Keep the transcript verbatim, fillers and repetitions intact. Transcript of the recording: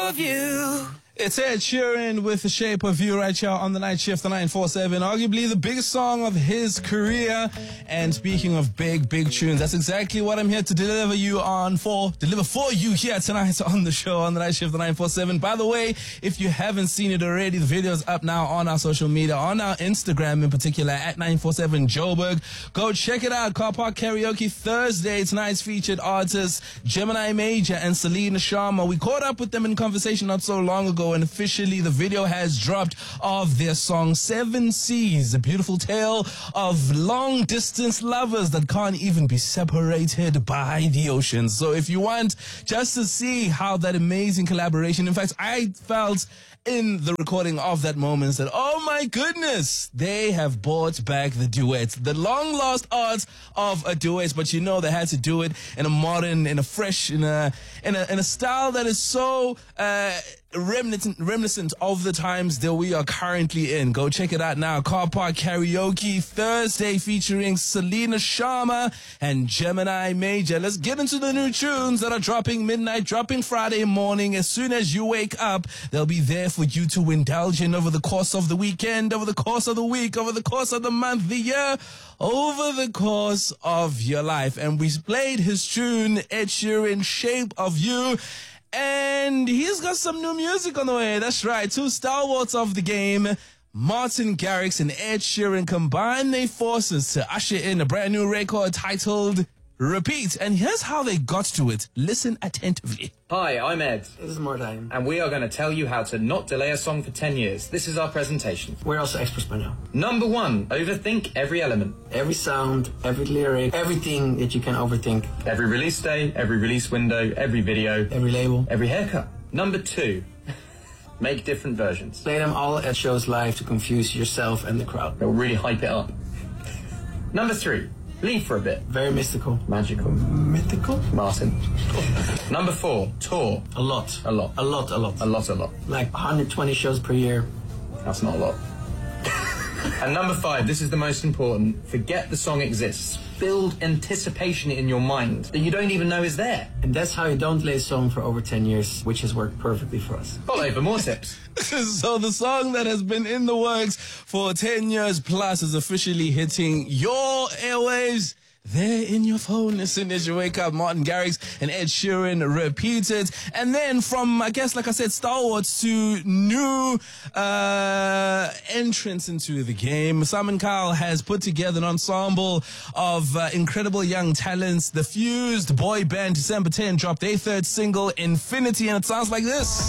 of You. It's Ed Sheeran with The Shape of You right here on the Night Shift, the nine four seven. Arguably the biggest song of his career. And speaking of big, big tunes, that's exactly what I'm here to deliver you on for, deliver for you here tonight on the show on the Night Shift, the nine four seven. By the way, if you haven't seen it already, the video's up now on our social media, on our Instagram in particular, at nine four seven Joburg. Go check it out. Car Park Karaoke Thursday. Tonight's featured artists, Gemini Major and Selena Sharma. We caught up with them in conversation not so long ago, and officially the video has dropped of their song Seven Seas, a beautiful tale of long distance lovers that can't even be separated by the ocean. So if you want just to see how that amazing collaboration, in fact, I felt in the recording of that moment that, oh my goodness, they have brought back the duet, the long lost art of a duet. But you know, they had to do it in a modern, in a fresh, in a in a in a style that is so uh reminiscent reminiscent of the times that we are currently in. Go check it out now. Car Park Karaoke Thursday featuring Selena Sharma and Gemini Major. Let's get into the new tunes that are dropping midnight, dropping Friday morning. As soon as you wake up, they'll be there for you to indulge in over the course of the weekend, over the course of the week, over the course of the month, the year, over the course of your life. And we played his tune, Ed Sheeran, Shape of You. And he's got some new music on the way. That's right. Two stalwarts of the game, Martin Garrix and Ed Sheeran, combine their forces to usher in a brand new record titled Repeat. And here's how they got to it. Listen attentively. Hi, I'm Ed. This is Martijn. And we are going to tell you how to not delay a song for ten years. This is our presentation. We're also experts by now. Number one, overthink every element. Every sound, every lyric, everything that you can overthink. Every release day, every release window, every video. Every label. Every haircut. Number two, make different versions. Play them all at shows live to confuse yourself and the crowd. They'll really hype it up. Number three, leave for a bit. Very mystical. Magical. Mythical? Martin. Number four, tour. A lot. A lot. A lot, a lot. A lot, a lot. Like one hundred twenty shows per year. That's not a lot. And number five, this is the most important. Forget the song exists. Build anticipation in your mind that you don't even know is there. And that's how you don't play a song for over ten years, which has worked perfectly for us. Follow for more tips. So the song that has been in the works for ten years plus is officially hitting your airwaves. There in your phone as soon as you wake up. Martin Garrix and Ed Sheeran repeated. And then from, I guess, like I said, stalwarts to new uh, entrants into the game, Simon Cowell has put together an ensemble of uh, incredible young talents. The Fused boy band, December tenth, dropped their third single, Infinity, and it sounds like this.